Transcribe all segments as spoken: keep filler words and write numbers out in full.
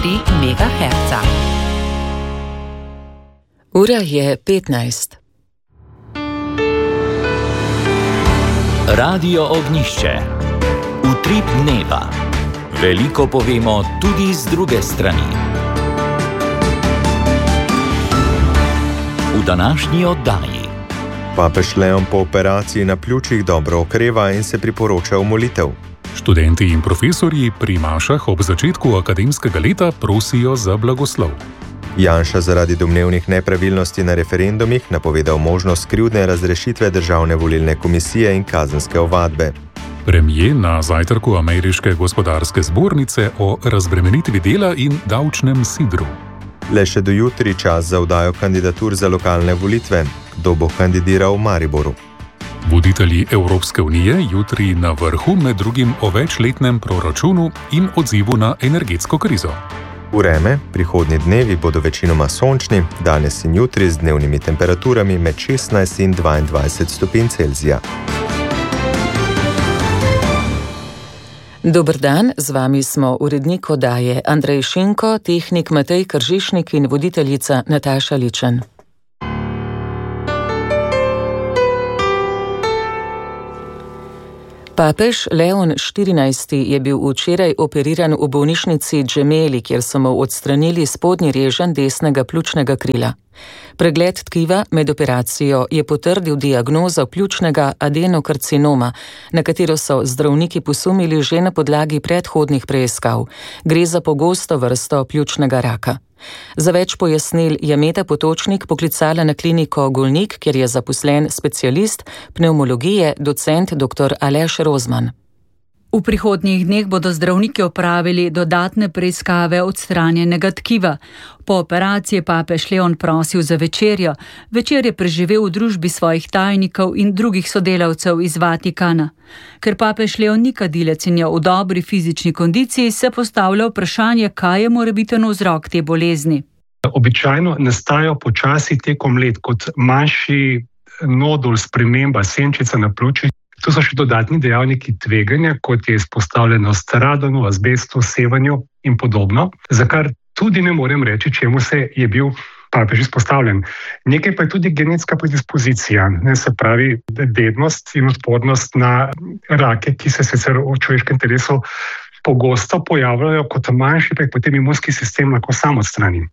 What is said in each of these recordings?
tri megaherca. Ura je petnajst. Radio Ognjišče. Utrip dneva. Veliko povemo tudi z druge strani. V današnji oddaji. Papež Leon po operaciji na pljučih dobro okreva in se priporoča v molitev. Študenti in profesorji pri mašah ob začetku akademskega leta prosijo za blagoslov. Janša zaradi domnevnih nepravilnosti na referendumih napovedal možnost krivdne razrešitve Državne volilne komisije in kazenske ovadbe. Premier na zajtrku Ameriške gospodarske zbornice o razbremenitvi dela in davčnem sidru. Le še do jutri čas za oddajo kandidatur za lokalne volitve. Kdo bo kandidiral v Mariboru? Voditelji Evropske unije jutri na vrhu med drugim o večletnem proračunu in odzivu na energetsko krizo. Vreme, prihodnji dnevi bodo večinoma sončni, danes in jutri z dnevnimi temperaturami med šestnajst in dvaindvajset stopinj Celzija. Dober dan, z vami smo urednik oddaje Andrej Šinko, tehnik Matej Kržišnik in voditeljica Nataša Ličen. Papež Leon štirinajsti je bil včeraj operiran v bolnišnici Gemelli, kjer so mu odstranili spodnji reženj desnega pljučnega krila. Pregled tkiva med operacijo je potrdil diagnozo pljučnega adenokarcinoma, na katero so zdravniki posumili že na podlagi predhodnih preiskav. Gre za pogosto vrsto pljučnega raka. Za več pojasnil je Meta Potočnik poklicala na kliniko Golnik, kjer je zaposlen specialist pnevmologije, docent dr. Aleš Rozman. V prihodnjih dneh bodo zdravniki opravili dodatne preiskave odstranjenega tkiva. Po operaciji je papež Leon prosil za večerjo. Večer je preživel v družbi svojih tajnikov in drugih sodelavcev iz Vatikana. Ker papež Leon ni kadilec in je v dobri fizični kondiciji, se postavlja vprašanje, kaj je morebiten vzrok te bolezni. Običajno nastajajo počasi tekom let kot manjši nodul, sprememba, senčica na pljučih. To so še dodatni dejavniki tveganja, kot je izpostavljenost radonu, azbestu, sevanju in podobno, za kar tudi ne morem reči, čemu se je bil papež izpostavljen. Nekaj pa je tudi genetska predispozicija, ne, se pravi dednost in odpornost na rake, ki se sicer v človeškem telesu pogosto pojavljajo kot manjši, pa jih potem imunski sistem lahko sam odstrani.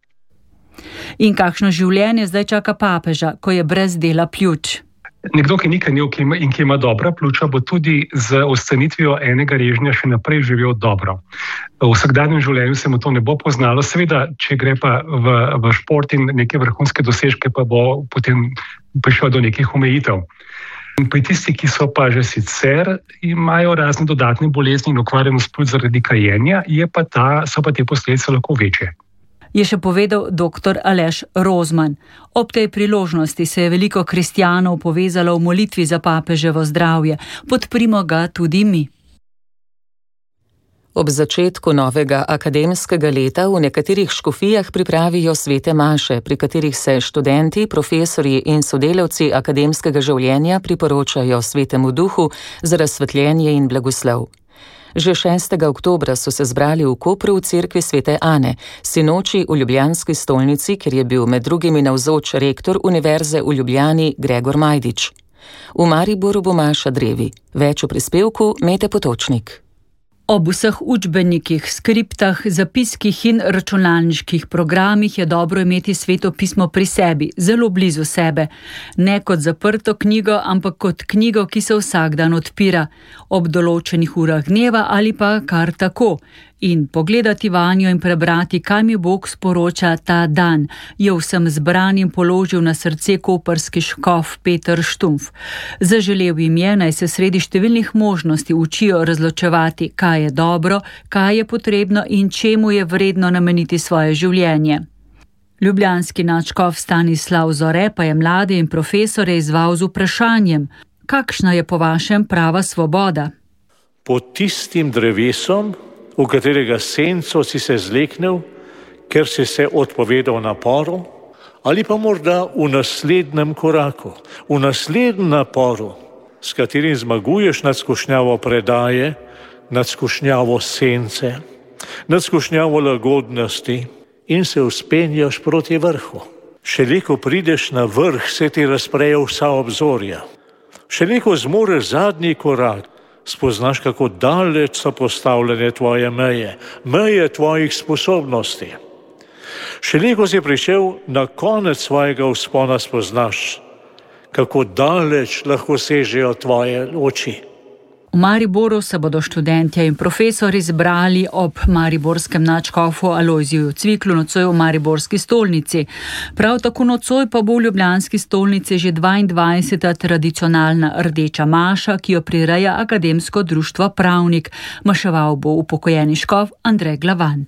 In kakšno življenje zdaj čaka papeža, ko je brez dela pljuč? Nekdo, ki ni kanil in ki ima dobra pljuča, bo tudi z odstranitvijo enega režnja še naprej živel dobro. V vsakdanjem življenju se mu to ne bo poznalo, seveda, če gre pa v, v šport in neke vrhunske dosežke, pa bo potem prišel do nekih omejitev. In pri tisti, ki so pa že sicer imajo razne dodatne bolezni in okvarjenost pljuč zaradi kajenja, je pa ta, so pa te posledice lahko večje. Je še povedal dr. Aleš Rozman. Ob tej priložnosti se je veliko kristjanov povezalo v molitvi za papeževo zdravje. Podprimo ga tudi mi. Ob začetku novega akademskega leta v nekaterih škofijah pripravijo svete maše, pri katerih se študenti, profesorji in sodelavci akademskega življenja priporočajo svetemu duhu za razsvetljenje in blagoslov. Že šestega oktobra so se zbrali v Kopru v cerkvi svete Ane, sinoči v ljubljanski stolnici, kjer je bil med drugimi navzoč rektor Univerze v Ljubljani Gregor Majdič. V Mariboru bo maša drevi. Več v prispevku Mete Potočnik. Ob vseh učbenikih, skriptah, zapiskih in računalniških programih je dobro imeti sveto pismo pri sebi, zelo blizu sebe. Ne kot zaprto knjigo, ampak kot knjigo, ki se vsak dan odpira, ob določenih urah dneva ali pa kar tako. In pogledati vanjo in prebrati, kaj mi Bog sporoča ta dan, je vsem zbranim položil na srce koprski škof Peter Štumf. Zaželel jim je, naj se sredi številnih možnosti učijo razločevati, kaj je dobro, kaj je potrebno in čemu je vredno nameniti svoje življenje. Ljubljanski nadškof Stanislav Zore pa je mlade in profesore izzval z vprašanjem, kakšna je po vašem prava svoboda? Pod tistim drevesom, v katerega senco si se zleknil, ker si se odpovedal naporu, ali pa morda v naslednjem koraku, v naslednjem naporu, s katerim zmaguješ nad skušnjavo predaje, nad skušnjavo sence, nad skušnjavo lagodnosti in se vzpenjaš proti vrhu. Šele ko prideš na vrh, se ti razprejo vsa obzorja. Šele ko zmoreš zadnji korak, spoznaš, kako daleč so postavljene tvoje meje, meje tvojih sposobnosti. Šele ko si prišel na konec svojega vzpona, spoznaš, kako daleč lahko sežejo tvoje oči. V Mariboru se bodo študentje in profesori zbrali ob mariborskem nadškofu Alojziju Cviklu nocoj v mariborski stolnici. Prav tako nocoj pa bo v ljubljanski stolnici že dvaindvajseta tradicionalna rdeča maša, ki jo prireja Akademsko društvo Pravnik. Maševal bo upokojeni škof Andrej Glavan.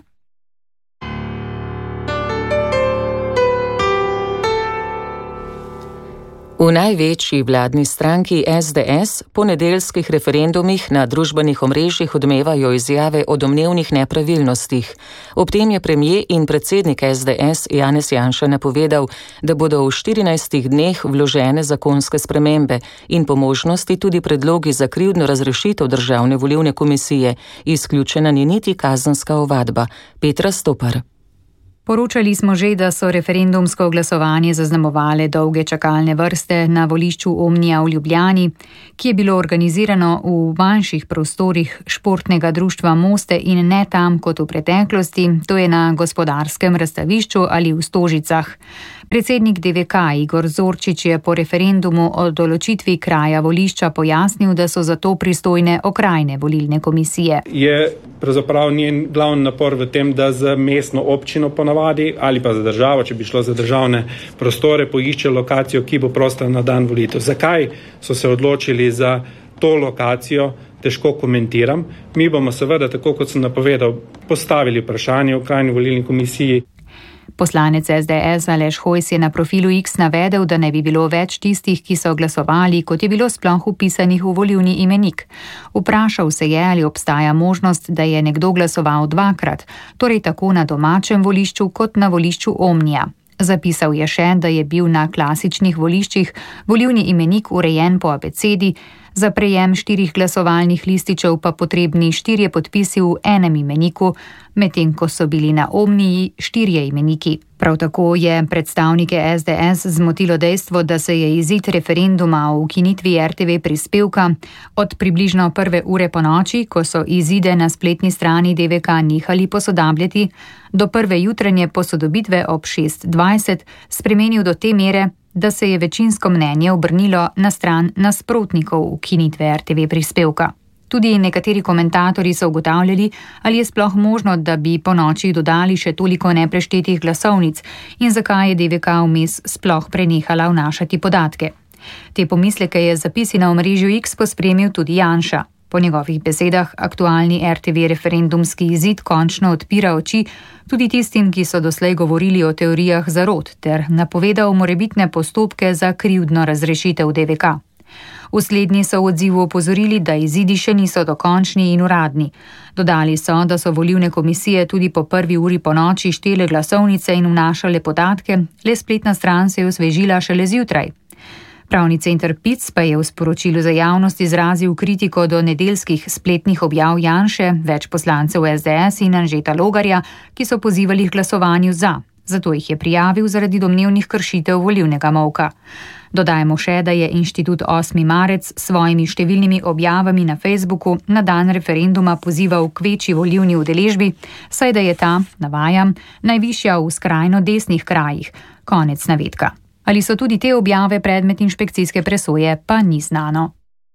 V največji vladni stranki S D S po nedeljskih referendumih na družbenih omrežjih odmevajo izjave o domnevnih nepravilnostih. Ob tem je premier in predsednik S D S Janez Janša napovedal, da bodo v štirinajstih dneh vložene zakonske spremembe in po možnosti tudi predlogi za krivdno razrešitev Državne volilne komisije. Izključena ni niti kazenska ovadba. Petra Stopar. Poročali smo že, da so referendumsko glasovanje zaznamovale dolge čakalne vrste na volišču Omnija v Ljubljani, ki je bilo organizirano v manjših prostorih športnega društva Moste in ne tam kot v preteklosti, to je na Gospodarskem razstavišču ali v Stožicah. Predsednik D V K Igor Zorčič je po referendumu o določitvi kraja volišča pojasnil, da so za to pristojne okrajne volilne komisije. Je pravzaprav njen glavni napor v tem, da z mestno občino ponavadi ali pa za državo, če bi šlo za državne prostore, poišče lokacijo, ki bo prosta na dan volitev. Zakaj so se odločili za to lokacijo, težko komentiram. Mi bomo seveda, tako kot sem napovedal, postavili vprašanje okrajni volilni komisiji. Poslanec S D S Aleš Hojs je na profilu X navedel, da ne bi bilo več tistih, ki so glasovali, kot je bilo sploh upisanih v volilni imenik. Vprašal se je, ali obstaja možnost, da je nekdo glasoval dvakrat, torej tako na domačem volišču kot na volišču Omnija. Zapisal je še, da je bil na klasičnih voliščih volilni imenik urejen po abecedi, za prejem štirih glasovalnih lističev pa potrebni štirje podpisi v enem imeniku, medtem ko so bili na Omniji štirje imeniki. Prav tako je predstavnike S D S zmotilo dejstvo, da se je izid referenduma o ukinitvi R T V prispevka od približno prve ure po noči, ko so izide na spletni strani D V K nehali posodabljati, do prve jutranje posodobitve ob šest dvajset spremenil do te mere, da se je večinsko mnenje obrnilo na stran nasprotnikov ukinitve R T V prispevka. Tudi nekateri komentatorji so ugotavljali, ali je sploh možno, da bi po noči dodali še toliko nepreštetih glasovnic in zakaj je D V K vmes sploh prenehala vnašati podatke. Te pomisleke je zapisi na omrežju X pospremil tudi Janša. Po njegovih besedah aktualni R T V referendumski izid končno odpira oči tudi tistim, ki so doslej govorili o teorijah zarot ter napovedal morebitne postopke za krivdno razrešitev D V K. V slednji so v odzivu opozorili, da izidi še niso dokončni in uradni. Dodali so, da so volilne komisije tudi po prvi uri po noči štele glasovnice in vnašale podatke, le spletna stran se je osvežila šele zjutraj. Pravni center P I C pa je v sporočilu za javnost izrazil kritiko do nedeljskih spletnih objav Janše, več poslancev S D S in Anžeta Logarja, ki so pozivali k glasovanju za. Zato jih je prijavil zaradi domnevnih kršitev volilnega molka. Dodajmo še, da je inštitut osmi marec s svojimi številnimi objavami na Facebooku na dan referenduma pozival k večji volilni udeležbi, saj da je ta, navajam, najvišja v skrajno desnih krajih. Konec navedka. Ali so tudi te objave predmet inšpekcijske presoje, pa ni znano.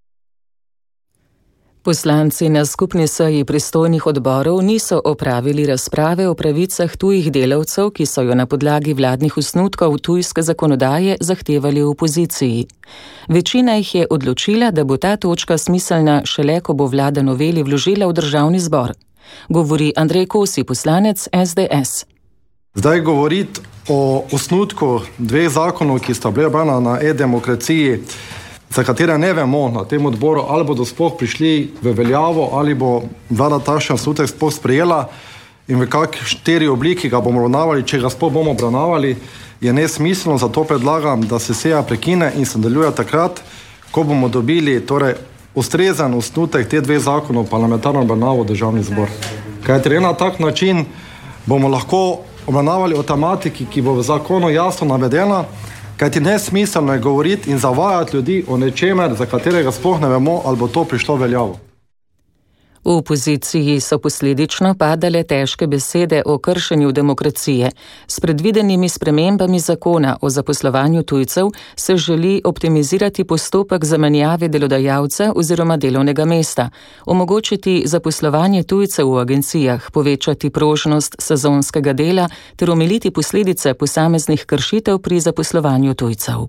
Poslanci na skupni seji pristojnih odborov niso opravili razprave o pravicah tujih delavcev, ki so jo na podlagi vladnih osnutkov tujske zakonodaje zahtevali v opoziciji. Večina jih je odločila, da bo ta točka smiselna šele, ko bo vlada noveli vložila v državni zbor. Govori Andrej Kosi, poslanec S D S. Zdaj govoriti o osnutku dveh zakonov, ki sta bili obrana na e-demokraciji, za katere ne vemo na tem odboru, ali bodo sploh prišli v veljavo, ali bo vlada takšen osnutek sploh sprejela in v kateri obliki ga bomo obravnavali, če ga sploh bomo obravnavali, je nesmiselno, zato predlagam, da se seja prekine in se nadaljuje takrat, ko bomo dobili torej ustrezen osnutek te dveh zakonov parlamentarno obravnavo v državni zbor. Kajti na tak način bomo lahko obravnavali o tematiki, ki bo v zakonu jasno navedena, kajti nesmiselno je govoriti in zavajati ljudi o nečemer, za katerega sploh ne vemo, ali bo to prišlo veljavo. V opoziciji so posledično padale težke besede o kršenju demokracije. S predvidenimi spremembami zakona o zaposlovanju tujcev se želi optimizirati postopek zamenjave delodajalca oziroma delovnega mesta, omogočiti zaposlovanje tujcev v agencijah, povečati prožnost sezonskega dela ter omiliti posledice posameznih kršitev pri zaposlovanju tujcev.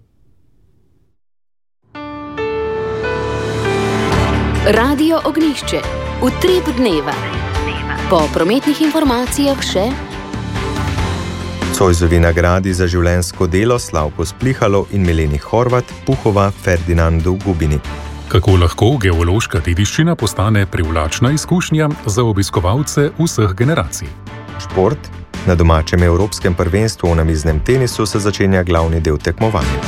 Radio Ognjišče. Utrip dneva. Po prometnih informacijah še Zoisovi nagradi za življenjsko delo Slavko Splihalo in Mileni Horvat Puhova Ferdinandu Gubini. Kako lahko geološka dediščina postane privlačna izkušnja za obiskovalce vseh generacij? Šport. Na domačem evropskem prvenstvu v namiznem tenisu se začenja glavni del tekmovanja.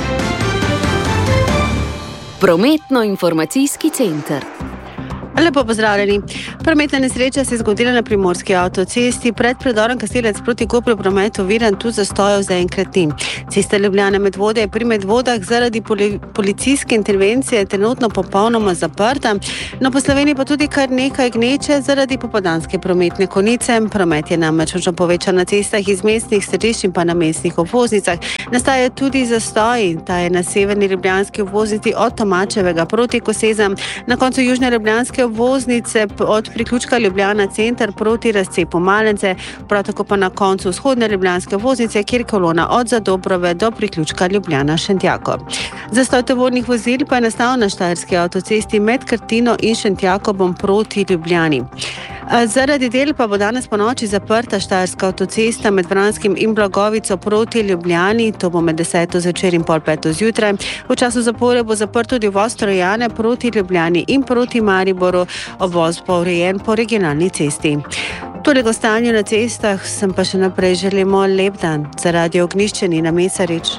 Prometno-informacijski center. Lepo pozdravljeni. Prometna nesreča se je zgodila na primorski avtocesti. Pred predorom Kastelec proti Kopru promet oviran, tu zastojev zaenkrat ni. Cesta Ljubljana Medvode je pri Medvodah zaradi poli policijske intervencije trenutno popolnoma zaprta. No, po Sloveniji pa tudi kar nekaj gneče zaradi popoldanske prometne konice. Promet je namreč močno povečan na cestah iz mestnih središč in pa na mestnih obvoznicah. Nastaja tudi zastoj. Ta je na severni ljubljanski obvoznici od Tomačevega proti Kosezam, na koncu južne ljubljanske obvoznice od priključka Ljubljana center proti razcepu Malence, prav tako pa na koncu vzhodne ljubljanske obvoznice, kjer kolona od Zadobrove do priključka Ljubljana Šentjako. Zastoj tovornih vozil pa je nastal na štajerski avtocesti med Krtino in Šentjakobom proti Ljubljani. Zaradi del pa bo danes po noči zaprta štajerska avtocesta med Vranskim in Blagovico proti Ljubljani, to bo med deseto zvečer in pol peto zjutraj. V času zapore bo zaprt tudi uvoz Trojane proti Ljubljani in proti Mariboru, obvoz pa urejen po regionalni cesti. Torej o stanju na cestah sem pa še naprej želimo lep dan. Za Radio Ognjišče Nina Mesarič.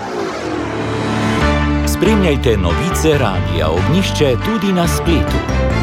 Spremljajte novice Radia Ognjišče tudi na spletu.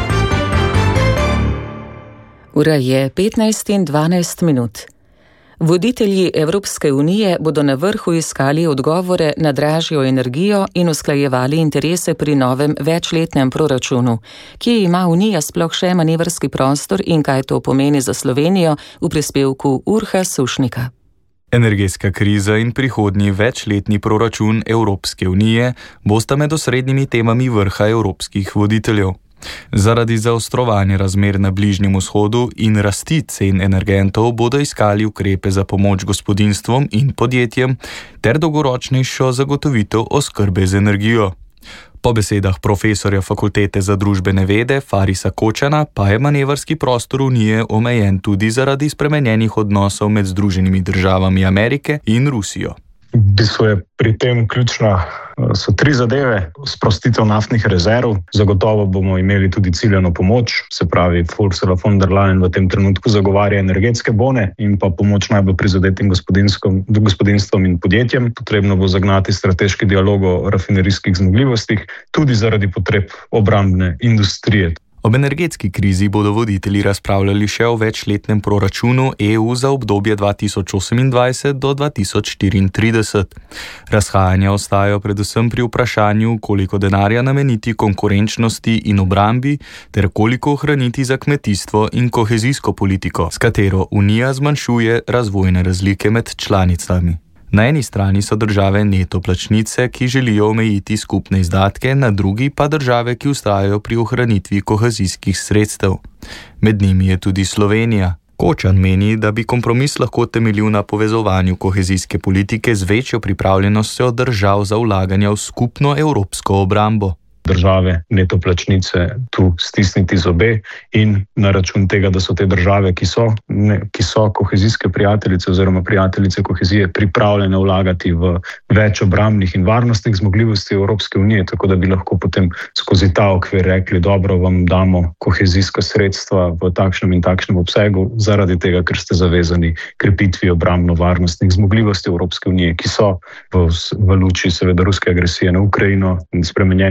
Ura je petnajst in dvanajst minut. Voditelji Evropske unije bodo na vrhu iskali odgovore na dražjo energijo in usklajevali interese pri novem večletnem proračunu. Kje ima Unija sploh še manevrski prostor in kaj to pomeni za Slovenijo, v prispevku Urha Sušnika. Energetska kriza in prihodnji večletni proračun Evropske unije bosta med osrednjimi temami vrha evropskih voditeljev. Zaradi zaostrovanja razmer na Bližnjem vzhodu in rasti cen energentov bodo iskali ukrepe za pomoč gospodinjstvom in podjetjem ter dolgoročnejšo zagotovitev oskrbe z energijo. Po besedah profesorja Fakultete za družbene vede Farisa Kočana pa je manevrski prostor Unije omejen tudi zaradi spremenjenih odnosov med Združenimi državami Amerike in Rusijo. V bistvu je pri tem ključna so tri zadeve. Sprostitev naftnih rezerv, zagotovo bomo imeli tudi ciljano pomoč, se pravi Ursula von der Leyen v tem trenutku zagovarja energetske bone in pa pomoč najbolj prizadetim gospodinjstvom in podjetjem. Potrebno bo zagnati strateški dialog o rafinerijskih zmogljivostih, tudi zaradi potreb obrambne industrije. Ob energetski krizi bodo voditelji razpravljali še o večletnem proračunu E U za obdobje dva tisoč osemindvajset do dva tisoč štiriintrideset. Razhajanja ostajajo predvsem pri vprašanju, koliko denarja nameniti konkurenčnosti in obrambi, ter koliko ohraniti za kmetijstvo in kohezijsko politiko, s katero Unija zmanjšuje razvojne razlike med članicami. Na eni strani so države neto plačnice, ki želijo omejiti skupne izdatke, na drugi pa države, ki vztrajajo pri ohranitvi kohezijskih sredstev. Med njimi je tudi Slovenija. Kočan meni, da bi kompromis lahko temeljil na povezovanju kohezijske politike z večjo pripravljenostjo držav za vlaganja v skupno evropsko obrambo. Države neto plačnice tu stisniti zobe in na račun tega, da so te države, ki so, ne, ki so kohezijske prijateljice oziroma prijateljice kohezije, pripravljene vlagati v več obrambnih in varnostnih zmogljivosti Evropske unije, tako da bi lahko potem skozi ta okvir rekli, dobro, vam damo kohezijska sredstva v takšnem in takšnem obsegu, zaradi tega, ker ste zavezani krepitvi obrambno-varnostnih zmogljivosti Evropske unije, ki so v, v luči seveda ruske agresije na Ukrajino in spremenjenih okolij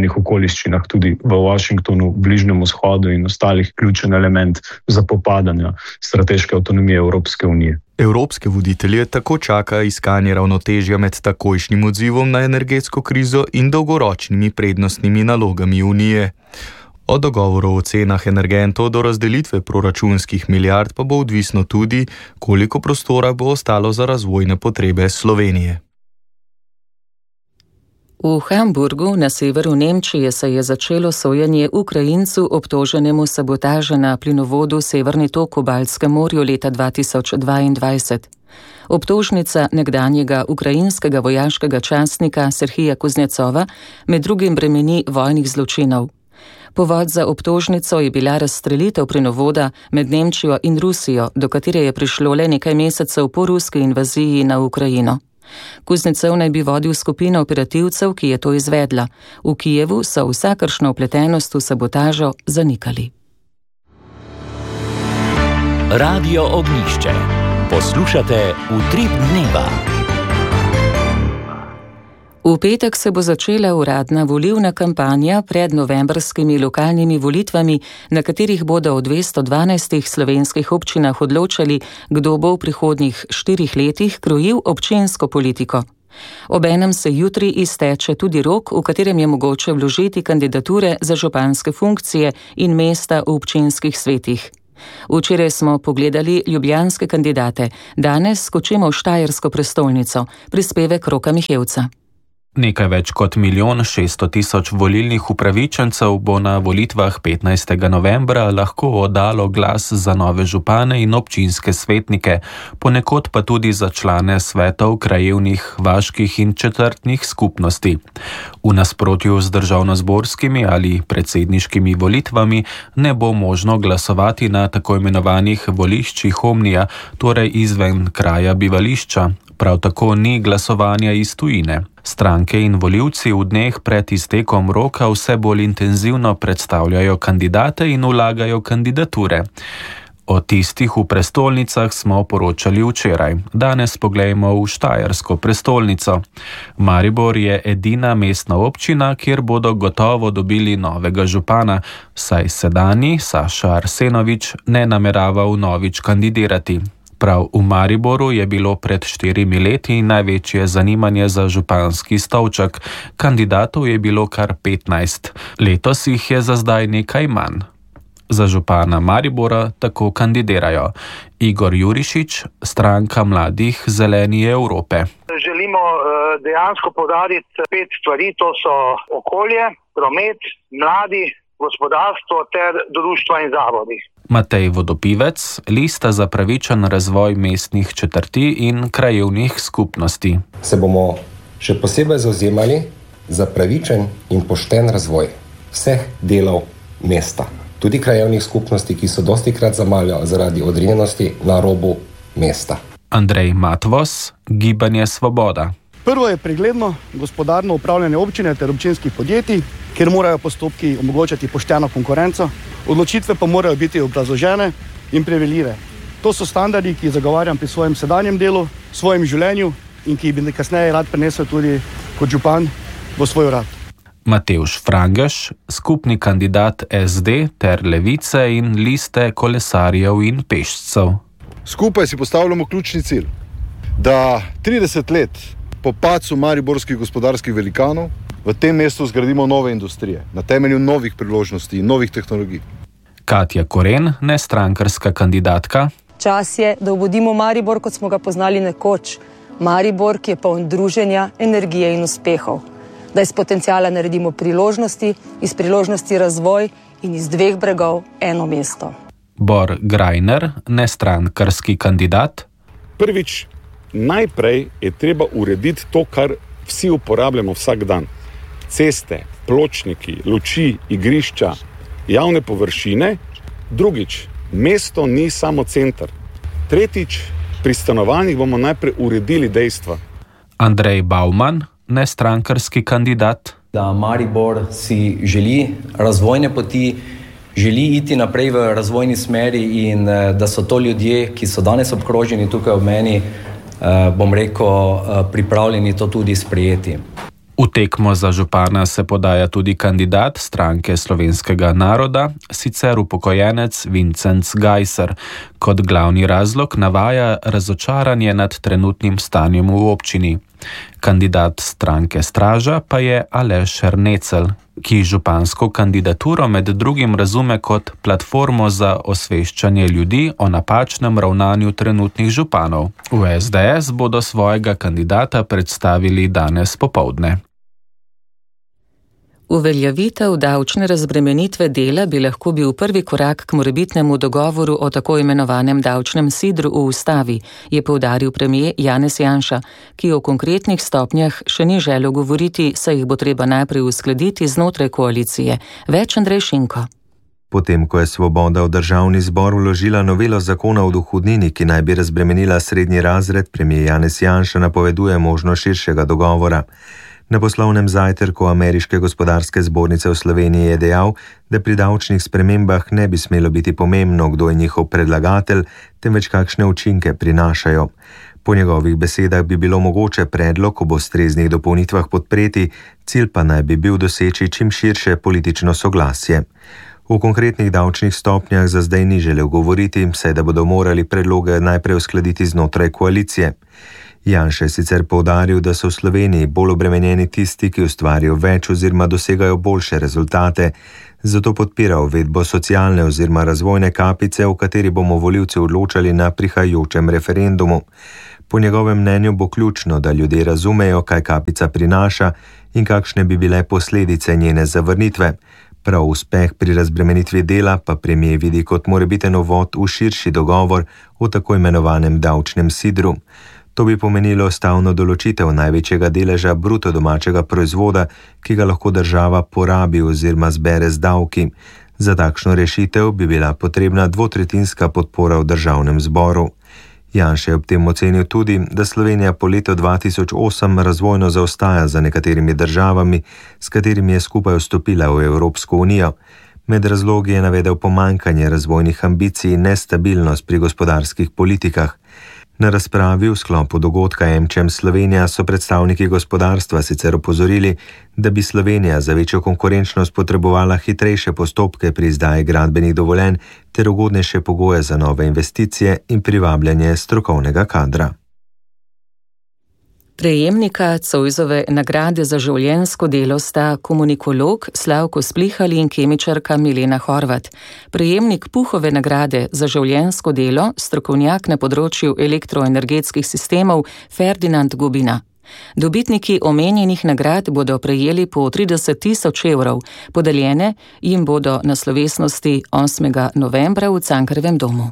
okoliščinah tudi v Washingtonu, Bližnjem vzhodu in ostalih ključen element za popadanje strateške avtonomije Evropske unije. Evropske voditelje tako čaka iskanje ravnotežja med takojšnjim odzivom na energetsko krizo in dolgoročnimi prednostnimi nalogami Unije. Od dogovorov o cenah energentov do razdelitve proračunskih milijard pa bo odvisno tudi, koliko prostora bo ostalo za razvojne potrebe Slovenije. V Hamburgu na severu Nemčije se je začelo sojenje Ukrajincu obtoženemu sabotaže na plinovodu Severni tok v Baltskem morju leta dva tisoč dvaindvajset. Obtožnica nekdanjega ukrajinskega vojaškega častnika Serhija Kuznecova med drugim bremeni vojnih zločinov. Povod za obtožnico je bila razstrelitev plinovoda med Nemčijo in Rusijo, do katere je prišlo le nekaj mesecev po ruski invaziji na Ukrajino. Kuznecev naj bi vodil skupino operativcev, ki je to izvedla. V Kijevu so vsakršno vpletenost v sabotažo zanikali. Radio Ognjišče. Poslušate Utrip dneva. V petek se bo začela uradna volilna kampanja pred novembrskimi lokalnimi volitvami, na katerih bodo v dvesto dvanajstih slovenskih občinah odločali, kdo bo v prihodnjih štirih letih krojil občinsko politiko. Obenem se jutri izteče tudi rok, v katerem je mogoče vložiti kandidature za županske funkcije in mesta v občinskih svetih. Včeraj smo pogledali ljubljanske kandidate, danes skočimo v štajersko prestolnico, prispevek Roka Mihevca. Nekaj več kot milijon šeststo tisoč volilnih upravičencev bo na volitvah petnajstega novembra lahko oddalo glas za nove župane in občinske svetnike, ponekod pa tudi za člane svetov krajevnih, vaških in četrtnih skupnosti. V nasprotju z državnozborskimi ali predsedniškimi volitvami ne bo možno glasovati na tako imenovanih voliščih omnija, torej izven kraja bivališča. Prav tako ni glasovanja iz tujine. Stranke in volivci v dneh pred iztekom roka vse bolj intenzivno predstavljajo kandidate in vlagajo kandidature. O tistih v prestolnicah smo poročali včeraj. Danes poglejmo v štajersko prestolnico. Maribor je edina mestna občina, kjer bodo gotovo dobili novega župana, saj sedanji Saša Arsenovič ne namerava vnovič kandidirati. Prav v Mariboru je bilo pred štirimi leti največje zanimanje za županski stolček. Kandidatov je bilo kar petnajst. Letos jih je za zdaj nekaj manj. Za župana Maribora tako kandidirajo Igor Jurišič, stranka Mladih Zeleni Evrope. Želimo dejansko poudariti pet stvari, to so okolje, promet, mladi, gospodarstvo ter društva in zavodi. Matej Vodopivec, Lista za pravičen razvoj mestnih četrti in krajevnih skupnosti. Se bomo še posebej zavzemali za pravičen in pošten razvoj vseh delov mesta, tudi krajevnih skupnosti, ki so dostikrat zamalajo zaradi odrinjenosti na robu mesta. Andrej Matvos, Gibanje Svoboda. Prvo je pregledno, gospodarno upravljanje občine ter občinskih podjetij, kjer morajo postopki omogočati pošteno konkurenco, odločitve pa morajo biti obrazložene in preverljive. To so standardi, ki jih zagovarjam pri svojem sedanjem delu, svojem življenju in ki bi kasneje rad prenesel tudi kot župan v svoj urad. Matevž Frangeš, skupni kandidat S D ter Levice in Liste kolesarjev in pešcev. Skupaj si postavljamo ključni cilj, da trideset let po padcu mariborskih gospodarskih velikanov v tem mestu zgradimo nove industrije, na temelju novih priložnosti in novih tehnologij. Katja Koren, nestrankarska kandidatka. Čas je, da obudimo Maribor, kot smo ga poznali nekoč. Maribor, ki je poln druženja, energije in uspehov. Da iz potencijala naredimo priložnosti, iz priložnosti razvoj in iz dveh bregov eno mesto. Bor Grajner, nestrankarski kandidat. Prvič, najprej je treba urediti to, kar vsi uporabljamo vsak dan. Ceste, pločniki, luči, igrišča, javne površine. Drugič, mesto ni samo center. Tretjič, pri stanovanjih bomo najprej uredili dejstva. Andrej Bauman, nestrankarski kandidat. Da Maribor si želi razvojne poti, želi iti naprej v razvojni smeri in da so to ljudje, ki so danes obkroženi tukaj ob meni, bom rekel, pripravljeni to tudi sprejeti. V tekmo za župana se podaja tudi kandidat stranke Slovenskega naroda, sicer upokojenec Vincenc Gajser. Kot glavni razlog navaja razočaranje nad trenutnim stanjem v občini. Kandidat stranke Straža pa je Aleš Ernecel, ki župansko kandidaturo med drugim razume kot platformo za osveščanje ljudi o napačnem ravnanju trenutnih županov. V es de es bodo svojega kandidata predstavili danes popoldne. Uveljavitev davčne razbremenitve dela bi lahko bil prvi korak k morebitnemu dogovoru o tako imenovanem davčnem sidru v ustavi, je poudaril premier Janez Janša, ki o konkretnih stopnjah še ni želel govoriti, saj jih bo treba najprej uskladiti znotraj koalicije. Več Andrej Šinko. Potem, ko je Svoboda v državni zbor vložila novelo zakona o dohodnini, ki naj bi razbremenila srednji razred, premier Janez Janša napoveduje možnost širšega dogovora. Na poslovnem zajtrku Ameriške gospodarske zbornice v Sloveniji je dejal, da pri davčnih spremembah ne bi smelo biti pomembno, kdo je njihov predlagatelj, temveč kakšne učinke prinašajo. Po njegovih besedah bi bilo mogoče predlog ob ustreznih dopolnitvah podpreti, cilj pa naj bi bil doseči čim širše politično soglasje. V konkretnih davčnih stopnjah za zdaj ni želel govoriti, saj da bodo morali predloge najprej uskladiti znotraj koalicije. Janša je sicer poudaril, da so v Sloveniji bolj obremenjeni tisti, ki ustvarijo več oziroma dosegajo boljše rezultate, zato podpira uvedbo socialne oziroma razvojne kapice, o kateri bomo volivci odločali na prihajajočem referendumu. Po njegovem mnenju bo ključno, da ljudje razumejo, kaj kapica prinaša in kakšne bi bile posledice njene zavrnitve. Prav uspeh pri razbremenitvi dela pa premier vidi kot morebiten uvod v širši dogovor o tako imenovanem davčnem sidru. To bi pomenilo stavno določitev največjega deleža bruto domačega proizvoda, ki ga lahko država porabi oziroma zbere z davki. Za takšno rešitev bi bila potrebna dvotretjinska podpora v državnem zboru. Janša je ob tem ocenil tudi, da Slovenija po letu dva tisoč osem razvojno zaostaja za nekaterimi državami, s katerimi je skupaj vstopila v Evropsko unijo. Med razlogi je navedel pomanjkanje razvojnih ambicij in nestabilnost pri gospodarskih politikah. Na razpravi v sklopu dogodka AmCham Slovenija so predstavniki gospodarstva sicer opozorili, da bi Slovenija za večjo konkurenčnost potrebovala hitrejše postopke pri izdaji gradbenih dovoljenj ter ugodnejše pogoje za nove investicije in privabljanje strokovnega kadra. Prejemnika Zoisove nagrade za življenjsko delo sta komunikolog Slavko Splihal in kemičarka Milena Horvat. Prejemnik Puhove nagrade za življenjsko delo, strokovnjak na področju elektroenergetskih sistemov Ferdinand Gubina. Dobitniki omenjenih nagrad bodo prejeli po trideset tisoč evrov, podeljene jim bodo na slovesnosti osmega novembra v Cankarjevem domu.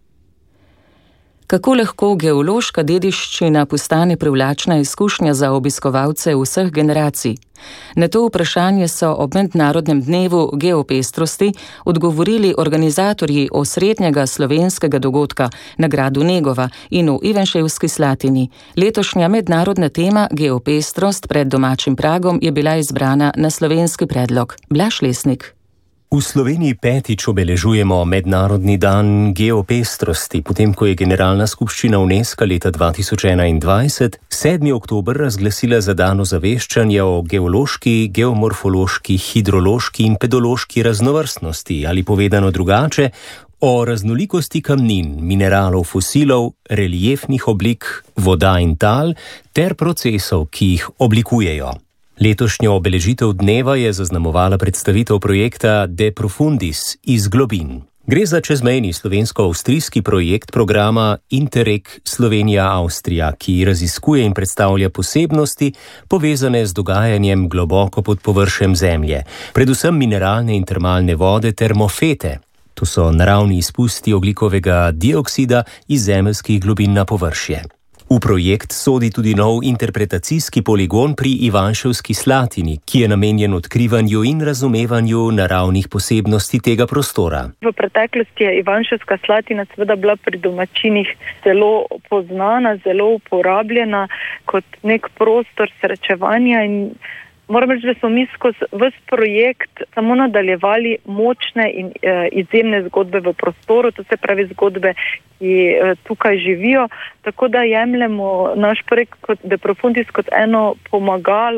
Kako lahko geološka dediščina postane privlačna izkušnja za obiskovalce vseh generacij? Na to vprašanje so ob mednarodnem dnevu geopestrosti odgovorili organizatorji osrednjega slovenskega dogodka na gradu Negova in v Ivanševski Slatini. Letošnja mednarodna tema geopestrost pred domačim pragom je bila izbrana na slovenski predlog. Blaž Lesnik. V Sloveniji petič obeležujemo Mednarodni dan geopestrosti, potem ko je Generalna skupščina UNESCO leta dva tisoč enaindvajset sedmi oktober razglasila za dan ozaveščanja o geološki, geomorfološki, hidrološki in pedološki raznovrstnosti, ali povedano drugače, o raznolikosti kamnin, mineralov, fosilov, reliefnih oblik, voda in tal ter procesov, ki jih oblikujejo. Letošnjo obeležitev dneva je zaznamovala predstavitev projekta De Profundis iz globin. Gre za čezmejni slovensko-avstrijski projekt programa Interreg Slovenija-Avstrija, ki raziskuje in predstavlja posebnosti povezane z dogajanjem globoko pod površjem zemlje, predvsem mineralne in termalne vode ter mofete. To so naravni izpusti ogljikovega dioksida iz zemeljskih globin na površje. V projekt sodi tudi nov interpretacijski poligon pri Ivanševski Slatini, ki je namenjen odkrivanju in razumevanju naravnih posebnosti tega prostora. V preteklosti je Ivanševska Slatina seveda bila pri domačinih zelo poznana, zelo uporabljena kot nek prostor srečevanja in moram reči, da smo mi skozi ves projekt samo nadaljevali močne in e, izjemne zgodbe v prostoru, to se pravi zgodbe, ki e, tukaj živijo, tako da jemljemo naš projekt kot De Profundis kot eno pomagalo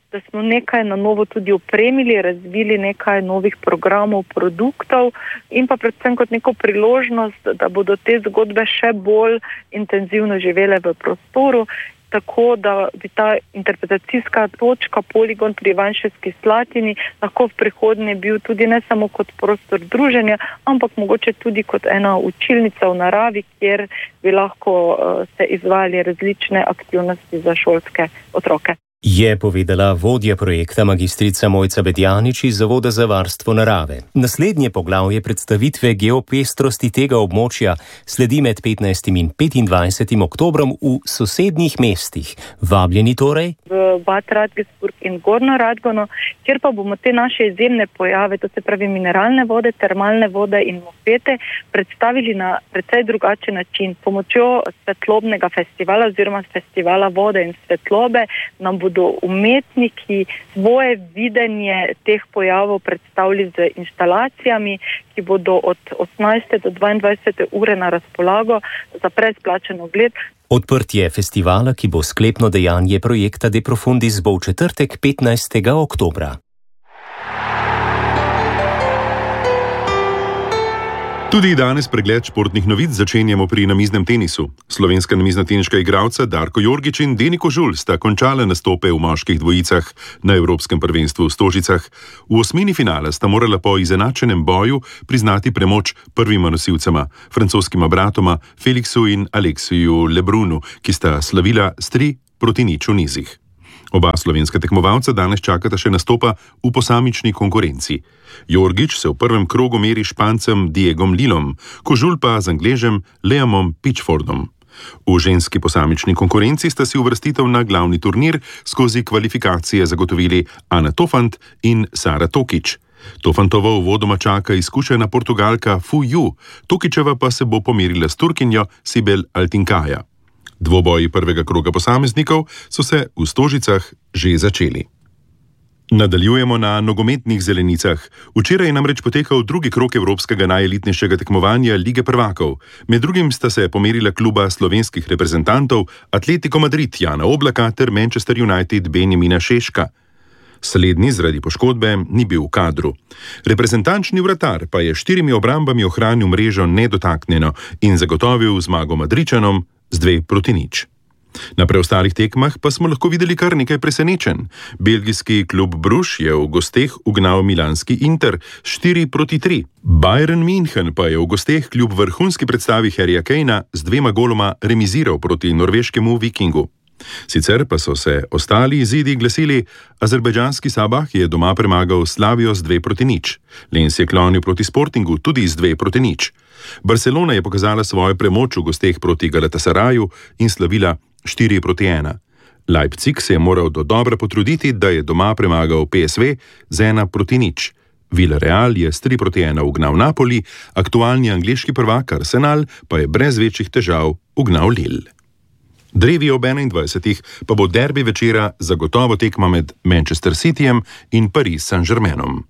da smo nekaj na novo tudi opremili, razvili nekaj novih programov, produktov in pa predvsem kot neko priložnost, da bodo te zgodbe še bolj intenzivno živele v prostoru, tako da bi ta interpretacijska točka, poligon pri Ivanševski Slatini lahko v prihodnje bil tudi ne samo kot prostor druženja, ampak mogoče tudi kot ena učilnica v naravi, kjer bi lahko uh, se izvajali različne aktivnosti za šolske otroke. Je povedala vodja projekta magistrica Mojca Bedjanič iz Zavoda za varstvo narave. Naslednje poglavje predstavitve geopestrosti tega območja sledi med petnajstim in petindvajsetim oktobrom v sosednjih mestih. Vabljeni torej? V Bad Radgesburg in Gornjo Radgono, kjer pa bomo te naše izjemne pojave, to se pravi mineralne vode, termalne vode in mopete, predstavili na precej drugačen način. Pomočjo svetlobnega festivala oziroma festivala vode in svetlobe nam bodo bodo umetniki svoje videnje teh pojavov predstavili z instalacijami, ki bodo od osemnajste do dvaindvajsete ure na razpolago za brezplačen ogled. Odprtje festivala, ki bo sklepno dejanje projekta De Profundis, bo v četrtek petnajstega oktobra. Tudi danes pregled športnih novic začenjamo pri namiznem tenisu. Slovenska namizno-teniška igralca Darko Jorgič in Deni Kožul sta končala nastope v moških dvojicah na Evropskem prvenstvu v Stožicah. V osmini finala sta morala po izenačenem boju priznati premoč prvima nosilcema, francoskima bratoma Felixu in Aleksiju Lebrunu, ki sta slavila s tri proti nič v nizih. Oba slovenska tekmovalca danes čakata še nastopa v posamični konkurenci. Jorgič se v prvem krogu meri Špancem Diegom Lilom, Kožul pa z Angležem Liamom Pitchfordom. V ženski posamični konkurenci sta si uvrstitev na glavni turnir skozi kvalifikacije zagotovili Ana Tofant in Sara Tokič. Tofantovo uvodoma čaka izkušena Portugalka Fu Yu, Tokičeva pa se bo pomerila s Turkinjo Sibel Altinkaja. Dvoboji prvega kroga posameznikov so se v Stožicah že začeli. Nadaljujemo na nogometnih zelenicah. Včeraj je namreč potekal drugi krog evropskega najelitnejšega tekmovanja Lige prvakov. Med drugim sta se pomerila kluba slovenskih reprezentantov Atletico Madrid Jana Oblaka ter Manchester United Benjamina Šeška. Slednji zaradi poškodbe ni bil v kadru. Reprezentančni vratar pa je štirimi obrambami ohranil mrežo nedotaknjeno in zagotovil zmago Madričanom z dve proti nič. Na preostalih tekmah pa smo lahko videli kar nekaj presenečenj. Belgijski klub Bruges je v gosteh ugnal milanski Inter štiri proti tri. Bayern München pa je v gosteh kljub vrhunski predstavi Harryja Kanea z dvema goloma remiziral proti norveškemu Vikingu. Sicer pa so se ostali izidi glasili: azerbajdžanski Sabah je doma premagal Slavijo z dve proti nič. Lens je klonil proti Sportingu tudi z dve proti nič. Barcelona je pokazala svojo premoč v gosteh proti Galatasaraju in slavila štiri proti ena. Leipzig se je moral dodobra potruditi, da je doma premagal P S V z ena proti nič. Villarreal je s tri proti ena ugnal Napoli, aktualni angleški prvak Arsenal pa je brez večjih težav ugnal Lille. Drevi ob enaindvajsetih pa bo derbi večera zagotovo tekma med Manchester Cityjem in Paris Saint-Germainom.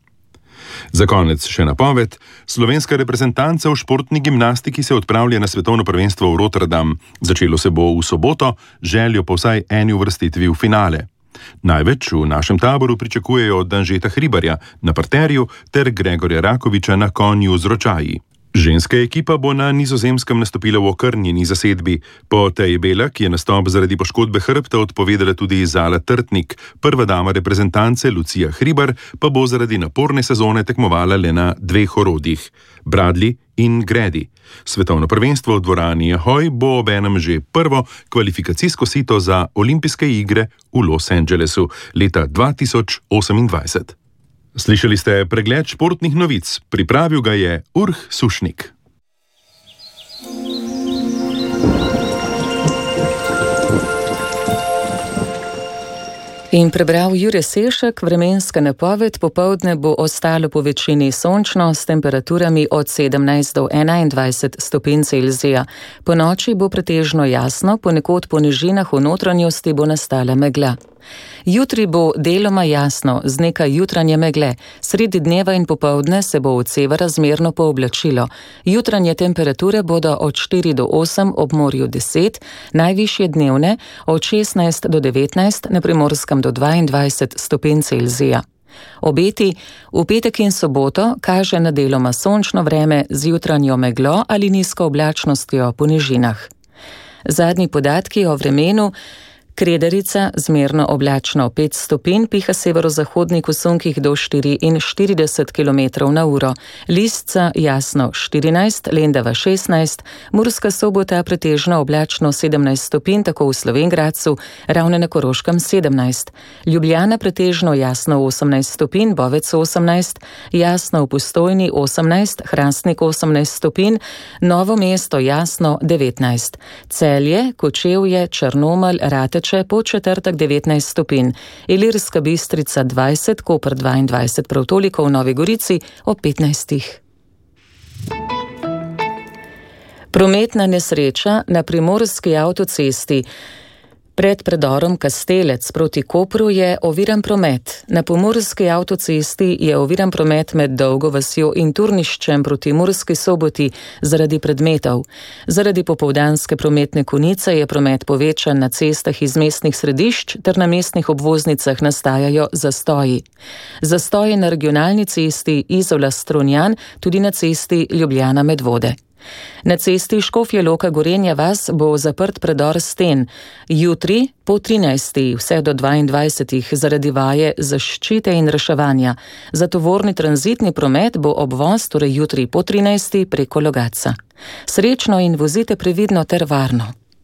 Za konec še napoved. Slovenska reprezentanca v športni gimnastiki se odpravlja na svetovno prvenstvo v Rotterdam. Začelo se bo v soboto, željo po vsaj eni uvrstitvi v finale. Največ v našem taboru pričakujejo od Anžeta Hribarja na parterju ter Gregorja Rakoviča na konju z ročaji. Ženska ekipa bo na Nizozemskem nastopila v okrnjeni zasedbi. Po Teji Belak je nastop zaradi poškodbe hrbta odpovedala tudi Zala Trtnik, prva dama reprezentance Lucija Hribar pa bo zaradi naporne sezone tekmovala le na dveh orodjih, Bradley in Grady. Svetovno prvenstvo v dvorani Ahoy bo obenem že prvo kvalifikacijsko sito za olimpijske igre v Los Angelesu leta dva tisoč osemindvajset. Slišali ste pregled športnih novic, pripravil ga je Urh Sušnik. In prebral Jure Sešek, vremenska napoved: popoldne bo ostalo po večini sončno s temperaturami od sedemnajst do enaindvajset stopinj Celzija. Po noči bo pretežno jasno, ponekod po nižinah v notranjosti bo nastala megla. Jutri bo deloma jasno, z nekaj jutranje megle, sredi dneva in popoldne se bo od severa zmerno pooblačilo. Jutranje temperature bodo od štiri do osem, ob morju deset, najvišje dnevne od šestnajst do devetnajst, na Primorskem do dvaindvajset stopinj Celzija. Obeti v petek in soboto kaže na deloma sončno vreme z jutranjo meglo ali nizko oblačnostjo po nižinah. Zadnji podatki o vremenu: Kredarica zmerno oblačno pet stopinj, piha severozahodnik v sunkih do štiriinštirideset kilometrov na uro, Listca jasno štirinajst, Lendava šestnajst, Murska Sobota pretežno oblačno sedemnajst stopinj, tako v Slovenj Gradcu, Ravne na Koroškem sedemnajst, Ljubljana pretežno jasno osemnajst stopinj, Bovec osemnajst, jasno v Postojni osemnajst, Hrastnik osemnajst stopinj, Novo mesto jasno devetnajst, Celje, Kočevje, Črnomelj, Rateče, Podčetrtek devetnajst stopinj, Ilirska Bistrica dvajset, Koper dvaindvajset, prav toliko v Novi Gorici ob petnajstih. Prometna nesreča na primorski avtocesti. Pred predorom Kastelec proti Kopru je oviran promet. Na pomurski avtocesti je oviran promet med Dolgo vasjo in Turniščem proti Murski Soboti zaradi predmetov. Zaradi popoldanske prometne konice je promet povečan na cestah iz mestnih središč ter na mestnih obvoznicah nastajajo zastoji. Zastoji na regionalni cesti Izola-Strunjan, tudi na cesti Ljubljana-Medvode. Na cesti Škofja Loka Gorenja vas bo zaprt predor Sten. Jutri po trinajsti vse do dvaindvajsetih zaradi vaje zaščite in reševanja. Za tovorni tranzitni promet bo obvoz, torej jutri po trinajsti preko Logatca. Srečno in vozite previdno ter varno.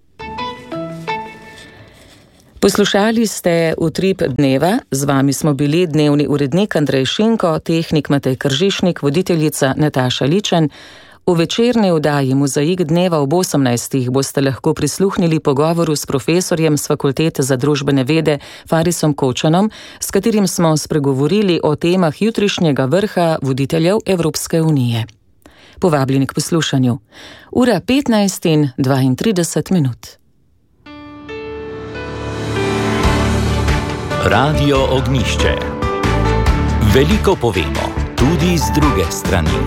Poslušali ste Utrip dneva, z vami smo bili dnevni urednik Andrej Šinko, tehnik Matej Kržišnik, voditeljica Nataša Ličen. V večerni oddaji Mozaik dneva ob osemnajstih boste lahko prisluhnili pogovoru s profesorjem s Fakultete za družbene vede Farisom Kočanom, s katerim smo spregovorili o temah jutrišnjega vrha voditeljev Evropske unije. Povabljeni k poslušanju. Ura petnajst in dvaintrideset minut. Radio Ognjišče. Veliko povemo, tudi z druge strani.